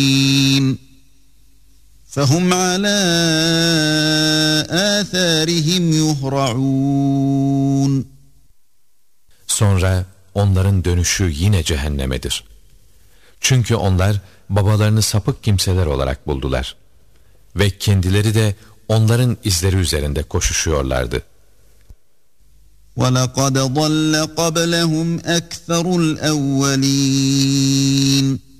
فَهُمْ عَلَى آثَارِهِمْ يُهْرَعُونَ. Sonra onların dönüşü yine cehennemedir. Çünkü onlar babalarını sapık kimseler olarak buldular. Ve kendileri de onların izleri üzerinde koşuşuyorlardı. وَلَقَدْ ضَلَّ قَبْلَهُمْ أَكْثَرُ الْأَوَّلِينَ.